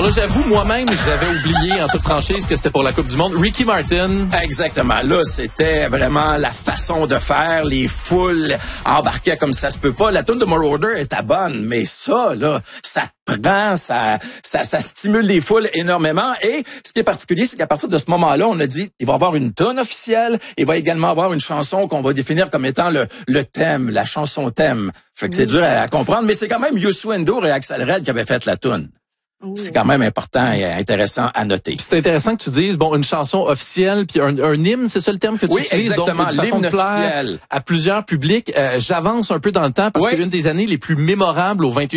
Bon là, j'avoue, moi-même, j'avais oublié en toute franchise que c'était pour la Coupe du Monde. Ricky Martin. Exactement. Là, c'était vraiment la façon de faire. Les foules embarquaient comme ça se peut pas. La tune de Moroder était bonne, mais ça, là, ça prend, ça stimule les foules énormément. Et ce qui est particulier, c'est qu'à partir de ce moment-là, on a dit, il va y avoir une tune officielle, il va également avoir une chanson qu'on va définir comme étant le thème, la chanson thème. Fait que c'est dur à comprendre, mais c'est quand même Youssou N'Dour et Axel Red qui avaient fait la tune. C'est quand même important et intéressant à noter. C'est intéressant que tu dises, bon, une chanson officielle puis un hymne, c'est ça le terme que tu utilises? Exactement, donc une façon de plaire à plusieurs publics. J'avance un peu dans le temps parce qu'une des années les plus mémorables au 21e